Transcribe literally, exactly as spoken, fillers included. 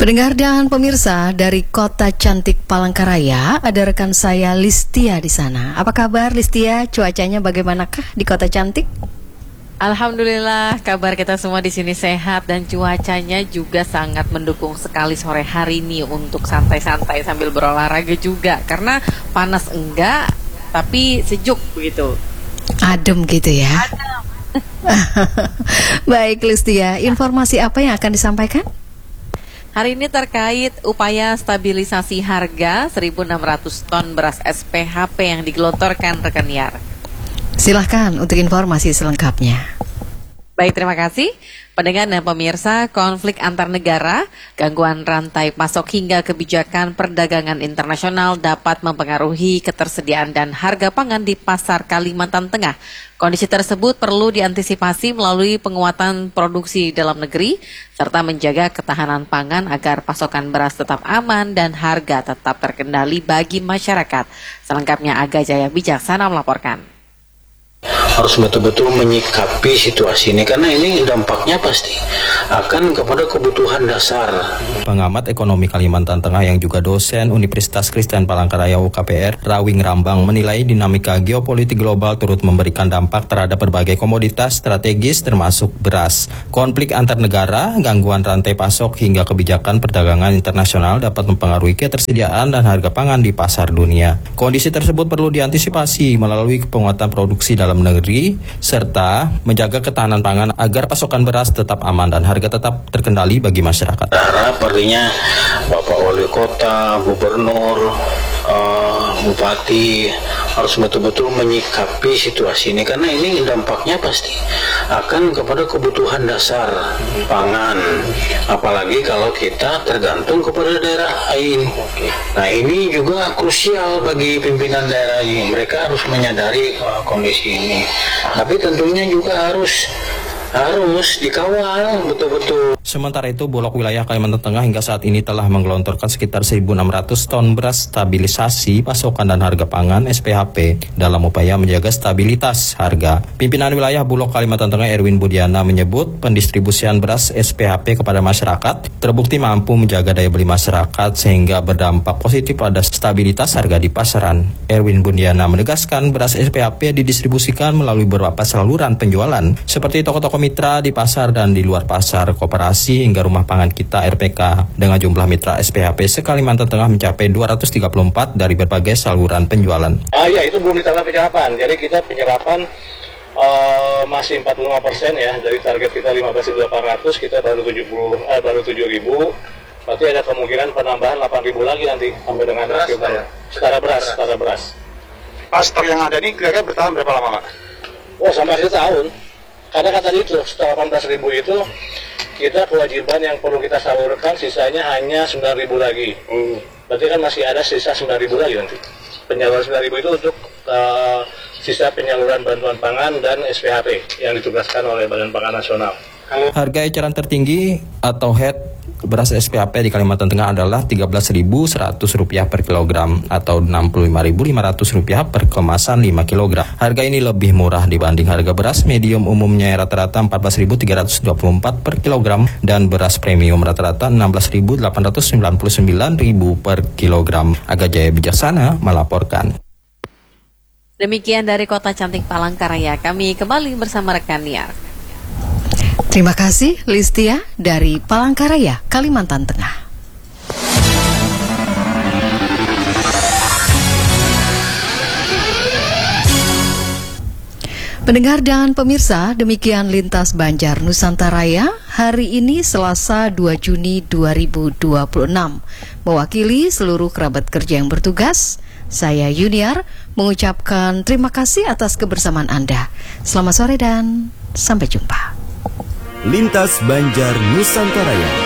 Pendengar dan pemirsa dari Kota Cantik Palangkaraya, ada rekan saya Listia di sana. Apa kabar Listia? Cuacanya bagaimanakah di Kota Cantik? Alhamdulillah, kabar kita semua di sini sehat dan cuacanya juga sangat mendukung sekali sore hari ini untuk santai-santai sambil berolahraga juga. Karena panas enggak, tapi sejuk begitu. Adem gitu ya. Adem. Baik Listia, informasi apa yang akan disampaikan? Hari ini terkait upaya stabilisasi harga seribu enam ratus ton beras S P H P yang digelontorkan rekan Niar. Silahkan untuk informasi selengkapnya. Baik, terima kasih. Pendengar dan pemirsa, konflik antar negara, gangguan rantai pasok hingga kebijakan perdagangan internasional dapat mempengaruhi ketersediaan dan harga pangan di pasar Kalimantan Tengah. Kondisi tersebut perlu diantisipasi melalui penguatan produksi dalam negeri, serta menjaga ketahanan pangan agar pasokan beras tetap aman dan harga tetap terkendali bagi masyarakat. Selengkapnya Aga Jaya Bijaksana melaporkan. Harus betul-betul menyikapi situasi ini karena ini dampaknya pasti akan kepada kebutuhan dasar. Pengamat ekonomi Kalimantan Tengah yang juga dosen Universitas Kristen Palangkaraya U K P R, Rawing Rambang, menilai dinamika geopolitik global turut memberikan dampak terhadap berbagai komoditas strategis termasuk beras. Konflik antar negara, gangguan rantai pasok hingga kebijakan perdagangan internasional dapat mempengaruhi ketersediaan dan harga pangan di pasar dunia. Kondisi tersebut perlu diantisipasi melalui penguatan produksi dalam negeri serta menjaga ketahanan pangan agar pasokan beras tetap aman dan harga tetap terkendali bagi masyarakat. Harap artinya Bapak Wali Kota, Gubernur, uh, Bupati harus betul-betul menyikapi situasi ini karena ini dampaknya pasti akan kepada kebutuhan dasar pangan, apalagi kalau kita tergantung kepada daerah lain. Nah ini juga krusial bagi pimpinan daerah ini, mereka harus menyadari uh, kondisi ini, tapi tentunya juga harus harus dikawal betul-betul. Sementara itu, Bulog wilayah Kalimantan Tengah hingga saat ini telah menggelontorkan sekitar seribu enam ratus ton beras stabilisasi pasokan dan harga pangan S P H P dalam upaya menjaga stabilitas harga. Pimpinan wilayah Bulog Kalimantan Tengah Erwin Budiana menyebut pendistribusian beras S P H P kepada masyarakat terbukti mampu menjaga daya beli masyarakat sehingga berdampak positif pada stabilitas harga di pasaran. Erwin Budiana menegaskan beras S P H P didistribusikan melalui beberapa saluran penjualan seperti toko-toko mitra di pasar dan di luar pasar, koperasi hingga rumah pangan kita R P K dengan jumlah mitra S P H P se-Kalimantan Tengah mencapai dua ratus tiga puluh empat dari berbagai saluran penjualan. Ah ya, itu belum ditambah penyerapan. Jadi kita penyerapan uh, masih empat puluh lima persen ya dari target kita lima belas ribu delapan ratus, kita baru tujuh puluh eh, baru tujuh ribu. Berarti ada kemungkinan penambahan delapan ribu lagi nanti sampai dengan beras, kita, ya? Setara beras, setara beras. Pastor yang ada ini kira-kira bertahan berapa lama, Pak? Oh, sampai setahun. Karena kata itu setelah delapan belas ribu itu kita kewajiban yang perlu kita salurkan sisanya hanya sembilan ribu lagi. Hmm. Berarti kan masih ada sisa sembilan ribu lagi nanti. Penyaluran sembilan ribu itu untuk uh, sisa penyaluran bantuan pangan dan S P H P yang ditugaskan oleh Badan Pangan Nasional. Harga eceran tertinggi atau H E D beras S P H P di Kalimantan Tengah adalah tiga belas ribu seratus rupiah per kilogram atau enam puluh lima ribu lima ratus rupiah per kemasan lima kilogram. Harga ini lebih murah dibanding harga beras medium umumnya rata-rata empat belas ribu tiga ratus dua puluh empat per kilogram dan beras premium rata-rata enam belas ribu delapan ratus sembilan puluh sembilan ribu per kilogram. Aga Jaya Bijaksana melaporkan. Demikian dari Kota Cantik Palangkaraya, kami kembali bersama rekan Niar. Terima kasih Listia dari Palangkaraya, Kalimantan Tengah. Pendengar dan pemirsa, demikian Lintas Banjar Nusantaraya hari ini Selasa dua Juni dua ribu dua puluh enam. Mewakili seluruh kerabat kerja yang bertugas, saya Yuniar mengucapkan terima kasih atas kebersamaan Anda. Selamat sore dan sampai jumpa. Lintas Banjar Nusantaraya.